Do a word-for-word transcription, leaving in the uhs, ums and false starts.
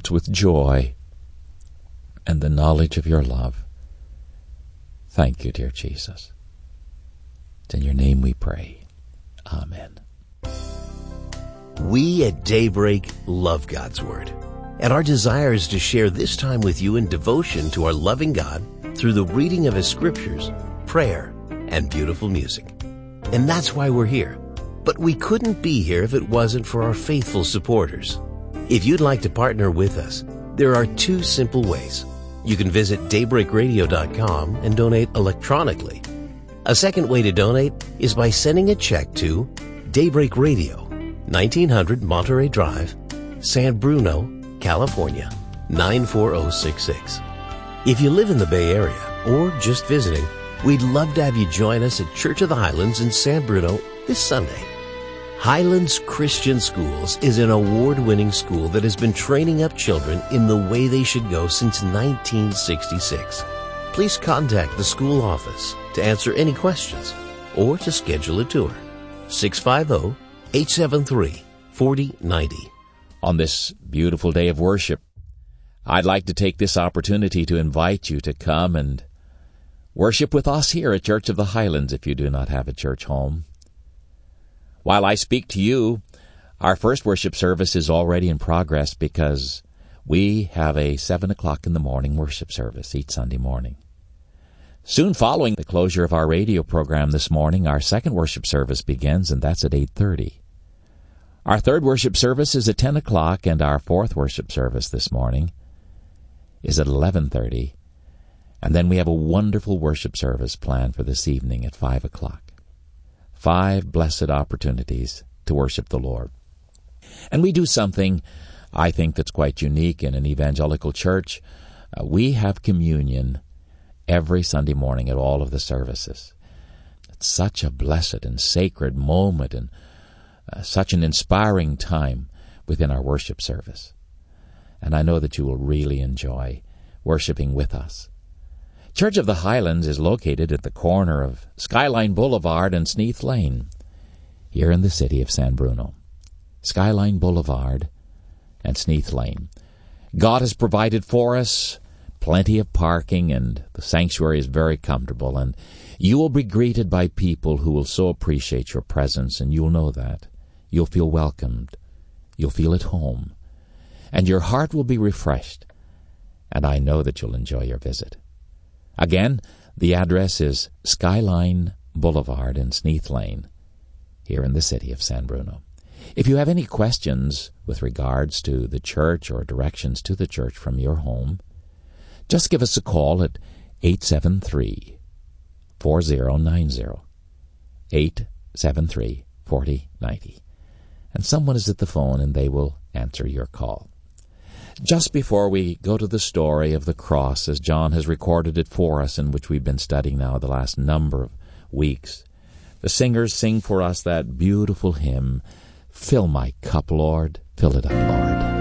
hearts with joy and the knowledge of your love. Thank you, dear Jesus. It's in your name we pray. Amen. We at Daybreak love God's Word, and our desire is to share this time with you in devotion to our loving God through the reading of His Scriptures, prayer, and beautiful music. And that's why we're here. But we couldn't be here if it wasn't for our faithful supporters. If you'd like to partner with us, there are two simple ways. You can visit daybreak radio dot com and donate electronically. A second way to donate is by sending a check to Daybreak Radio, nineteen hundred Monterey Drive, San Bruno, California, nine four zero six six. If you live in the Bay Area or just visiting, we'd love to have you join us at Church of the Highlands in San Bruno this Sunday. Highlands Christian Schools is an award-winning school that has been training up children in the way they should go since nineteen sixty-six. Please contact the school office to answer any questions or to schedule a tour. six five zero, eight seven three, four zero nine zero. On this beautiful day of worship, I'd like to take this opportunity to invite you to come and worship with us here at Church of the Highlands if you do not have a church home. While I speak to you, our first worship service is already in progress because we have a seven o'clock in the morning worship service each Sunday morning. Soon following the closure of our radio program this morning, our second worship service begins, and that's at eight thirty. Our third worship service is at ten o'clock, and our fourth worship service this morning is at eleven thirty. And then we have a wonderful worship service planned for this evening at five o'clock. Five blessed opportunities to worship the Lord. And we do something, I think, that's quite unique in an evangelical church. Uh, we have communion every Sunday morning at all of the services. It's such a blessed and sacred moment and uh, such an inspiring time within our worship service. And I know that you will really enjoy worshiping with us. Church of the Highlands is located at the corner of Skyline Boulevard and Sneath Lane, here in the city of San Bruno. Skyline Boulevard and Sneath Lane. God has provided for us plenty of parking, and the sanctuary is very comfortable, and you will be greeted by people who will so appreciate your presence, and you'll know that. You'll feel welcomed. You'll feel at home, and your heart will be refreshed, and I know that you'll enjoy your visit. Again, the address is Skyline Boulevard and Sneath Lane, here in the city of San Bruno. If you have any questions with regards to the church or directions to the church from your home, just give us a call at eight seven three, four zero nine zero, eight seven three, four zero nine zero, and someone is at the phone and they will answer your call. Just before we go to the story of the cross, as John has recorded it for us, in which we've been studying now the last number of weeks, the singers sing for us that beautiful hymn, "Fill my cup, Lord, fill it up, Lord."